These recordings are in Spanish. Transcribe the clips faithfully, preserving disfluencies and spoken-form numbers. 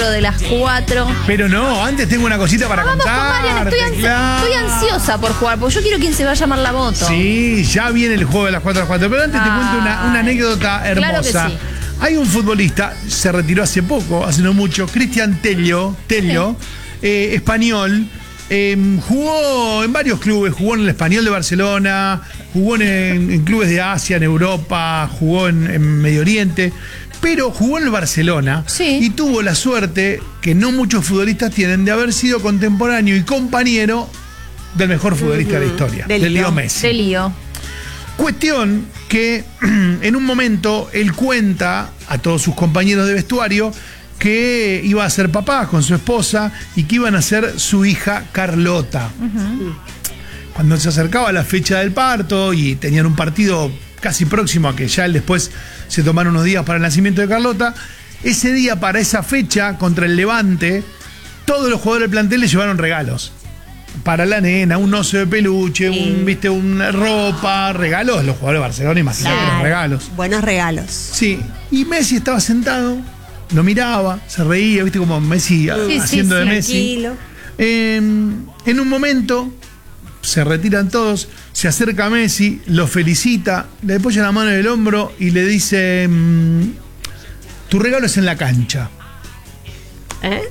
de las cuatro. Pero no, antes tengo una cosita para Ah, vamos con contar. Marian, estoy, ansi claro. estoy ansiosa por jugar, porque yo quiero quien se va a llamar la moto. Sí, ya viene el juego de las cuatro a las cuatro. Pero antes Ay, te cuento una, una anécdota hermosa. claro que sí. Hay un futbolista, se retiró hace poco, hace no mucho, Cristian Tello, Tello sí. eh, español. Eh, jugó en varios clubes, jugó en el Español de Barcelona, jugó en, en clubes de Asia, en Europa, jugó en, en Medio Oriente, pero jugó en el Barcelona sí. y tuvo la suerte, que no muchos futbolistas tienen, de haber sido contemporáneo y compañero del mejor futbolista uh-huh. de la historia, de del Leo Messi. De Lío. Cuestión que en un momento él cuenta a todos sus compañeros de vestuario que iba a ser papá con su esposa y que iban a ser su hija Carlota. Uh-huh. Cuando se acercaba la fecha del parto y tenían un partido casi próximo a que ya él después se tomaron unos días para el nacimiento de Carlota, ese día para esa fecha contra el Levante, todos los jugadores del plantel le llevaron regalos. Para la nena, un oso de peluche, sí. un, viste, una ropa, regalos. Los jugadores de Barcelona, imagínate claro. los regalos. Buenos regalos. Sí, y Messi estaba sentado, lo miraba, se reía, viste, como Messi sí, haciendo sí, sí, de Messi. Tranquilo. Eh, en un momento se retiran todos, se acerca a Messi, lo felicita, le apoya la mano en el hombro y le dice: tu regalo es en la cancha. ¿Eh?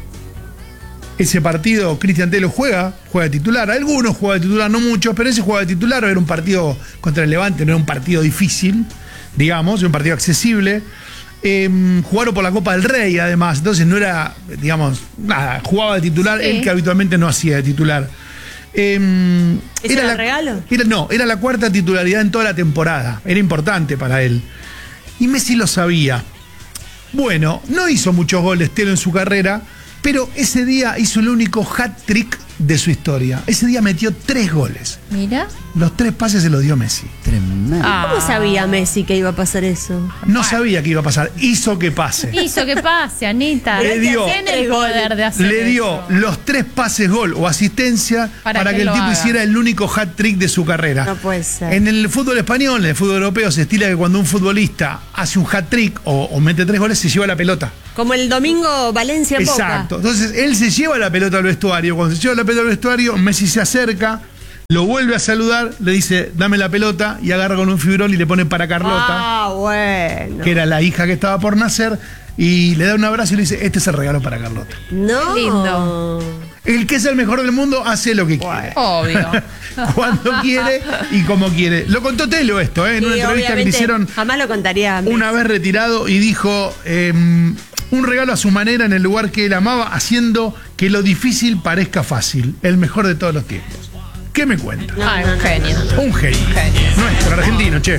Ese partido Cristian Tello juega, juega de titular. Algunos juegan de titular, no muchos, pero ese juega de titular. Era un partido contra el Levante, no era un partido difícil, digamos, era un partido accesible. Eh, jugaron por la Copa del Rey, además, entonces no era, digamos, nada, jugaba de titular, sí. él que habitualmente no hacía de titular. Eh, ¿Ese era, era el regalo? Era, no, era la cuarta titularidad en toda la temporada. Era importante para él. Y Messi lo sabía. Bueno, no hizo muchos goles Tello en su carrera, pero ese día hizo el único hat-trick de su historia. Ese día metió tres goles. Mira. Los tres pases se los dio Messi. Tremendo. Ah. ¿Cómo sabía Messi que iba a pasar eso? No sabía que iba a pasar. Hizo que pase. Hizo que pase, Anita. Le dio, tiene el poder de hacer le dio eso. los tres pases gol o asistencia para, para que, que el tipo haga. hiciera el único hat-trick de su carrera. No puede ser. En el fútbol español, en el fútbol europeo, se estila que cuando un futbolista hace un hat-trick o, o mete tres goles, se lleva la pelota. Como el domingo Valencia Boca. Exacto. Entonces él se lleva la pelota al vestuario. Cuando se lleva la pelota al vestuario, Messi se acerca, lo vuelve a saludar, le dice: dame la pelota, y agarra con un fibrón y le pone para Carlota, ah, bueno. que era la hija que estaba por nacer, y le da un abrazo y le dice: este es el regalo para Carlota. No. Qué lindo. El que es el mejor del mundo hace lo que quiere. Obvio. Cuando quiere y como quiere. Lo contó Tello esto, ¿eh? en sí, una entrevista que le hicieron. Jamás lo contaría. Una vez retirado, y dijo: eh, un regalo a su manera en el lugar que él amaba, haciendo que lo difícil parezca fácil. El mejor de todos los tiempos. ¿Qué me cuenta? No, ah, un genio. Un genio. genio. Nuestro argentino, che.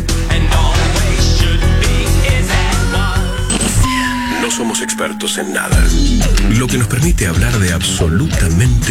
No somos expertos en nada, lo que nos permite hablar de absolutamente